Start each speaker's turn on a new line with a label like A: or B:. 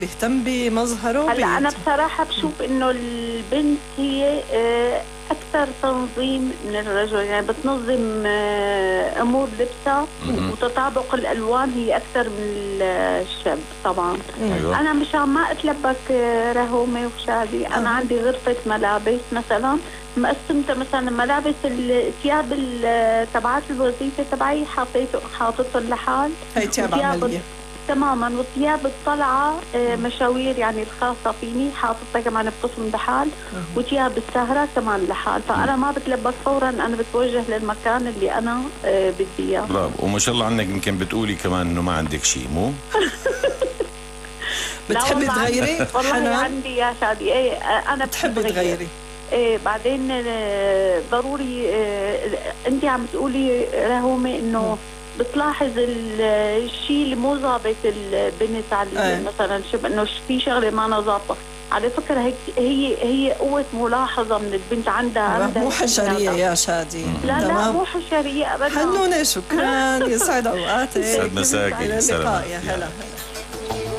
A: بيهتم بمظهره.
B: هلا أنا بصراحة بشوف إنه البنت هي أكثر تنظيم من الرجل، يعني بتنظم أمور لبسها وتطابق الألوان هي أكثر من الشاب طبعا.
C: أيوة.
B: أنا مشان ما أتلبك رهومة وشادي، أنا عندي غرفة ملابس مثلا مقسمتها، مثلا ملابس الثياب تبعات الوظيفة تبعي حاططها لحال،
A: هي ثياب عملية
B: تماما، وثياب الطلعة مشاوير يعني الخاصة فيني حاططها كمان بقسم لحال، وثياب السهرة كمان لحال، فأنا ما بتلبس فورا، أنا بتوجه للمكان اللي أنا بدي إياه.
C: برافو، وما شاء الله عنك يمكن بتقولي كمان إنه ما عندك شيء، مو؟
A: بتحبي تغيري؟
B: والله عندي يا شادي، ايه أنا
A: بتحبي تغيري.
B: ايه بعدين ضروري أنت عم تقولي رهومة إنه بتلاحظ الشيء اللي مو ظابط البنت على مثلا انه في شغله ما نظافه. على فكره هي قوه ملاحظه من البنت، عندها
A: مو حشريه يا شادي.
B: لا مو حشريه ابدا.
A: حنونه، شكرا، يسعد اوقاتك.
C: يسعد مساكي.
A: الى اللقاء، يا هلا.